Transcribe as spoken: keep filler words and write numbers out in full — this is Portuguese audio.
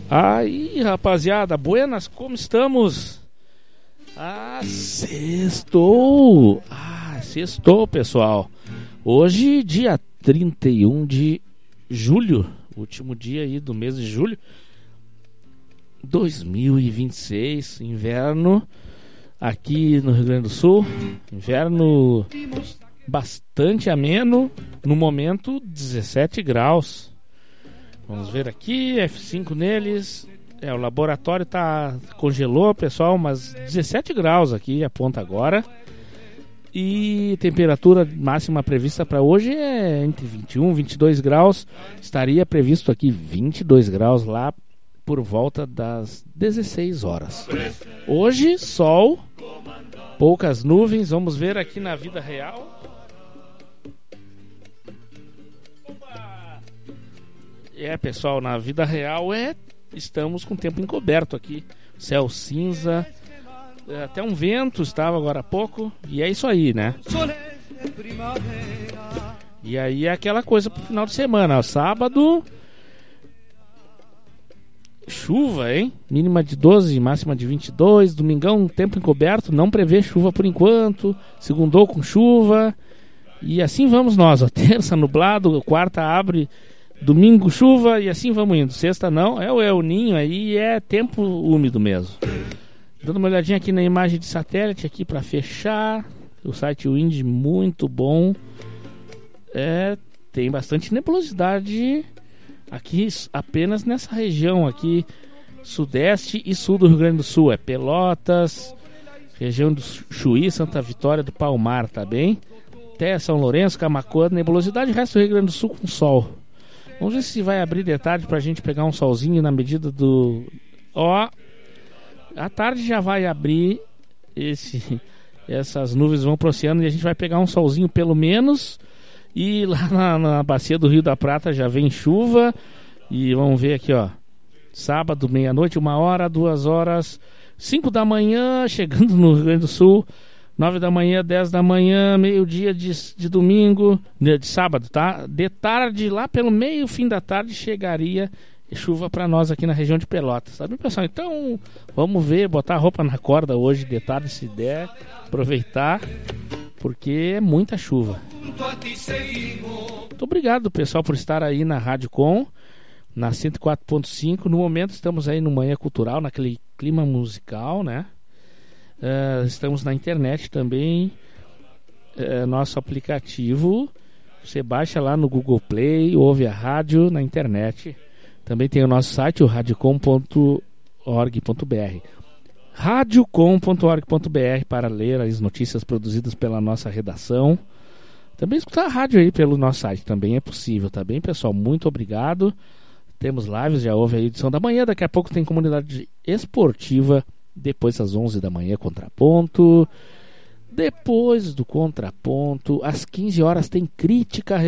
Aí, rapaziada, buenas, como estamos? Ah, sextou! Ah, sextou, pessoal. Hoje, dia trinta e um de julho, último dia aí do mês de julho dois mil e vinte e seis, inverno aqui no Rio Grande do Sul. Inverno bastante ameno, no momento dezessete graus. Vamos ver aqui, F cinco neles. É, o laboratório tá congelou, pessoal, mas dezessete graus aqui aponta agora. E temperatura máxima prevista para hoje é entre vinte e um e vinte e dois graus. Estaria previsto aqui vinte e dois graus lá por volta das dezesseis horas. Hoje, sol, poucas nuvens. Vamos ver aqui na vida real. É, pessoal, na vida real é estamos com o tempo encoberto aqui. Céu cinza, até um vento estava agora há pouco. E é isso aí, né? E aí é aquela coisa pro final de semana. Sábado, chuva, hein? Mínima de doze, máxima de vinte e dois. Domingão, tempo encoberto, não prevê chuva por enquanto. Segundou com chuva. E assim vamos nós, ó. Terça nublado, quarta abre, domingo chuva e assim vamos indo. Sexta não, é o El Ninho aí, é tempo úmido mesmo. Dando uma olhadinha aqui na imagem de satélite aqui para fechar. O site Wind muito bom. É, tem bastante nebulosidade aqui apenas nessa região aqui, sudeste e sul do Rio Grande do Sul. É Pelotas, região do Chuí, Santa Vitória do Palmar, tá bem? Até São Lourenço, Camaquã, nebulosidade, o resto do Rio Grande do Sul com sol. Vamos ver se vai abrir de tarde pra gente pegar um solzinho na medida do... Ó, à tarde já vai abrir esse... Essas nuvens vão pro oceano e a gente vai pegar um solzinho pelo menos. E lá na, na bacia do Rio da Prata já vem chuva. E vamos ver aqui, ó. Sábado, meia-noite, uma hora, duas horas, cinco da manhã, chegando no Rio Grande do Sul. Nove da manhã, dez da manhã, meio-dia de, de domingo, de, de sábado, tá? De tarde, lá pelo meio, fim da tarde, chegaria chuva para nós aqui na região de Pelotas, sabe, pessoal? Então, vamos ver, botar a roupa na corda hoje, de tarde, se der, aproveitar, porque é muita chuva. Muito obrigado, pessoal, por estar aí na Rádio Com, na cento e quatro ponto cinco. No momento, estamos aí no Manhã Cultural, naquele clima musical, né? Uh, estamos na internet também. Uh, nosso aplicativo você baixa lá no Google Play, ouve a rádio na internet. Também tem o nosso site, o radiocom ponto org ponto br, radiocom ponto org ponto br, para ler as notícias produzidas pela nossa redação. Também escutar a rádio aí pelo nosso site também é possível, tá bem, pessoal? Muito obrigado. Temos lives, já houve a edição da manhã. Daqui a pouco tem comunidade esportiva. Depois às onze da manhã, Contraponto. Depois do Contraponto, às quinze horas tem Crítica